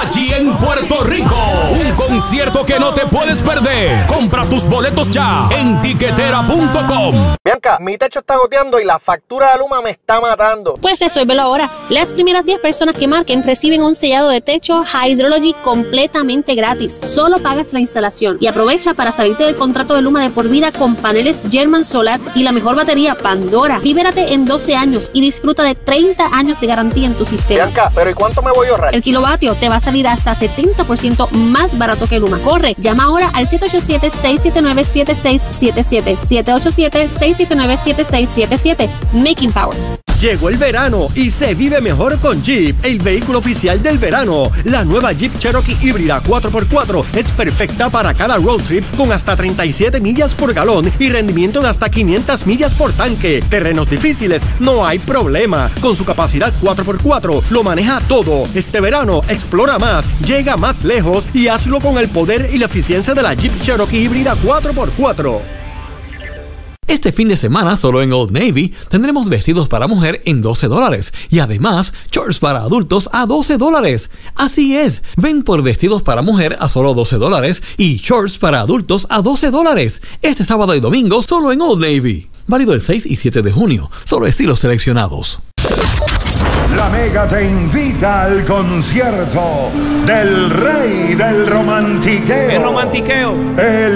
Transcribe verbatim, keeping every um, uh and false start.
allí en Puerto Rico. Un concierto que no te puedes perder. Compra tus boletos ya en tiquetera punto com. Bianca, mi techo está goteando y la factura de Luma me está matando. Pues resuélvelo ahora. Las primeras diez personas que marquen reciben un sellado de techo Hydrology completamente gratis. Solo pagas la instalación y aprovecha para salirte del contrato de Luma de por vida con paneles German Solar y la mejor batería Pandora. Libérate en doce años y disfruta de treinta años de garantía en tu sistema. Bianca, ¿pero y cuánto me voy a ahorrar? El kilovatio te va a salir hasta setenta por ciento más barato que Luma. Corre, llama ahora al siete ocho siete, seis siete nueve, siete seis siete siete. siete ocho siete, seis siete nueve, siete seis siete siete. Making Power. Llegó el verano y se vive mejor con Jeep, el vehículo oficial del verano. La nueva Jeep Cherokee híbrida cuatro por cuatro es perfecta para cada road trip con hasta treinta y siete millas por galón y rendimiento de hasta quinientas millas por tanque. Terrenos difíciles, no hay problema. Con su capacidad cuatro por cuatro lo maneja todo. Este verano explora más, llega más lejos y hazlo con el poder y la eficiencia de la Jeep Cherokee híbrida cuatro por cuatro. Este fin de semana, solo en Old Navy, tendremos vestidos para mujer en doce dólares y además shorts para adultos a doce dólares. Así es, ven por vestidos para mujer a solo doce dólares y shorts para adultos a doce dólares. Este sábado y domingo solo en Old Navy. Válido el seis y siete de junio, solo estilos seleccionados. La Mega te invita al concierto del rey del romantiqueo. El romantiqueo. El